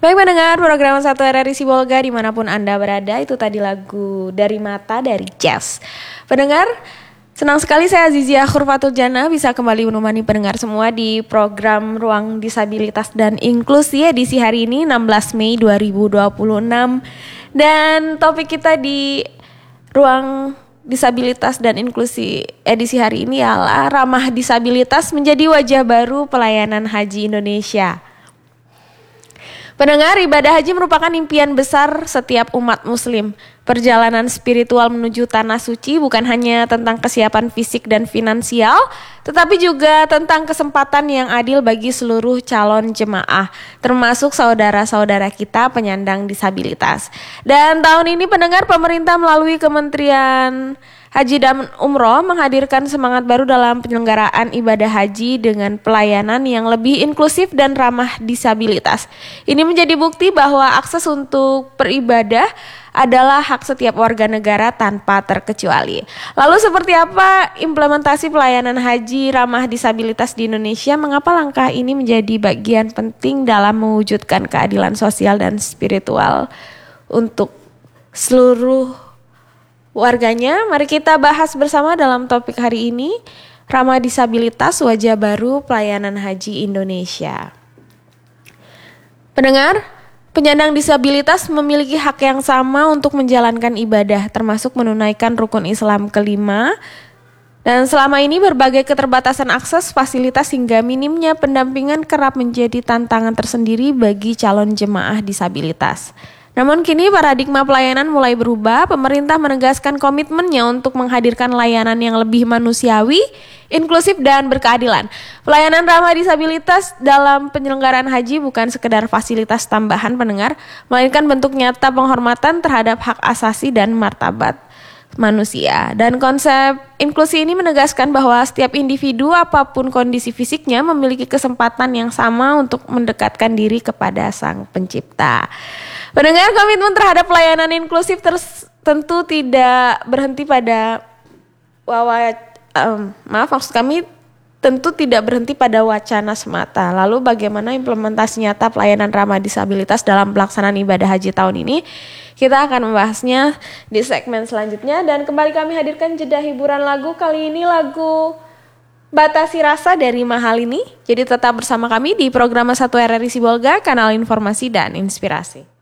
Baik pendengar program 1 RRI Sibolga dimanapun Anda berada, itu tadi lagu Dari Mata dari Jazz. Pendengar, senang sekali saya Azizia Khurfatul Jannah bisa kembali menemani pendengar semua di program Ruang Disabilitas dan Inklusi edisi hari ini 16 Mei 2026. Dan topik kita di Ruang Disabilitas dan Inklusi edisi hari ini adalah ramah disabilitas menjadi wajah baru pelayanan haji Indonesia. Pendengar, ibadah haji merupakan impian besar setiap umat muslim. Perjalanan spiritual menuju tanah suci bukan hanya tentang kesiapan fisik dan finansial, tetapi juga tentang kesempatan yang adil bagi seluruh calon jemaah, termasuk saudara-saudara kita penyandang disabilitas. Dan tahun ini pendengar, pemerintah melalui Kementerian Haji dan Umroh menghadirkan semangat baru dalam penyelenggaraan ibadah haji dengan pelayanan yang lebih inklusif dan ramah disabilitas. Ini menjadi bukti bahwa akses untuk beribadah adalah hak setiap warga negara tanpa terkecuali. Lalu seperti apa implementasi pelayanan haji ramah disabilitas di Indonesia? Mengapa langkah ini menjadi bagian penting dalam mewujudkan keadilan sosial dan spiritual untuk seluruh warganya? Mari kita bahas bersama dalam topik hari ini, ramah disabilitas wajah baru pelayanan haji Indonesia. Pendengar, penyandang disabilitas memiliki hak yang sama untuk menjalankan ibadah, termasuk menunaikan rukun Islam kelima. Dan selama ini berbagai keterbatasan akses, fasilitas hingga minimnya pendampingan kerap menjadi tantangan tersendiri bagi calon jemaah disabilitas. Namun kini paradigma pelayanan mulai berubah. Pemerintah menegaskan komitmennya untuk menghadirkan layanan yang lebih manusiawi, inklusif dan berkeadilan. Pelayanan ramah disabilitas dalam penyelenggaraan haji bukan sekedar fasilitas tambahan pendengar, melainkan bentuk nyata penghormatan terhadap hak asasi dan martabat manusia. Dan konsep inklusi ini menegaskan bahwa setiap individu apapun kondisi fisiknya memiliki kesempatan yang sama untuk mendekatkan diri kepada Sang Pencipta. Pendengar, komitmen terhadap pelayanan inklusif tentu tidak berhenti pada tentu tidak berhenti pada wacana semata. Lalu bagaimana implementasi nyata pelayanan ramah disabilitas dalam pelaksanaan ibadah haji tahun ini? Kita akan membahasnya di segmen selanjutnya, dan kembali kami hadirkan jeda hiburan lagu. Kali ini lagu Batasi Rasa dari Mahalini. Jadi tetap bersama kami di program 1 RRI Sibolga, kanal informasi dan inspirasi.